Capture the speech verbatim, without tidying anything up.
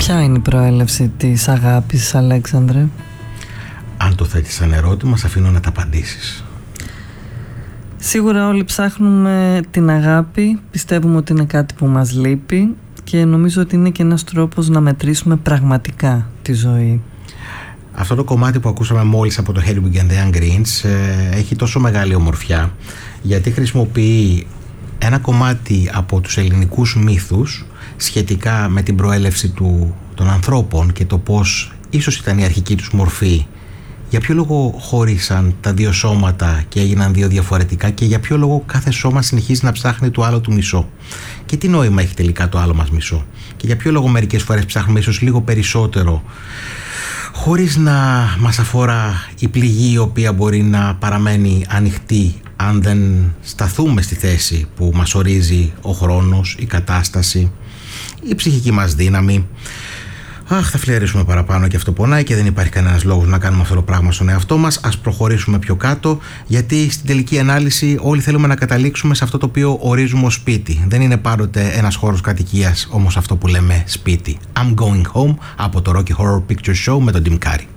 Ποια είναι η προέλευση της αγάπης, Αλέξανδρε? Αν το θέτεις σαν ερώτημα, σε αφήνω να τα απαντήσεις. Σίγουρα όλοι ψάχνουμε την αγάπη, πιστεύουμε ότι είναι κάτι που μας λείπει και νομίζω ότι είναι και ένας τρόπος να μετρήσουμε πραγματικά τη ζωή. Αυτό το κομμάτι που ακούσαμε μόλις από το Hedwig and the Young Greens ε, έχει τόσο μεγάλη ομορφιά, γιατί χρησιμοποιεί ένα κομμάτι από τους ελληνικούς μύθους σχετικά με την προέλευση του, των ανθρώπων και το πώς ίσως ήταν η αρχική τους μορφή. Για ποιο λόγο χωρίσαν τα δύο σώματα και έγιναν δύο διαφορετικά και για ποιο λόγο κάθε σώμα συνεχίζει να ψάχνει το άλλο του μισό. Και τι νόημα έχει τελικά το άλλο μας μισό. Και για ποιο λόγο μερικές φορές ψάχνουμε ίσως λίγο περισσότερο χωρίς να μας αφορά η πληγή η οποία μπορεί να παραμένει ανοιχτή αν δεν σταθούμε στη θέση που μας ορίζει ο χρόνος, η κατάσταση, η ψυχική μας δύναμη. Αχ, θα φλιαρίσουμε παραπάνω και αυτό πονάει και δεν υπάρχει κανένας λόγος να κάνουμε αυτό το πράγμα στον εαυτό μας. Ας προχωρήσουμε πιο κάτω, γιατί στην τελική ανάλυση όλοι θέλουμε να καταλήξουμε σε αυτό το οποίο ορίζουμε ως σπίτι. Δεν είναι πάντοτε ένας χώρος κατοικίας όμως αυτό που λέμε σπίτι. I'm going home από το Rocky Horror Picture Show με τον Tim Curry.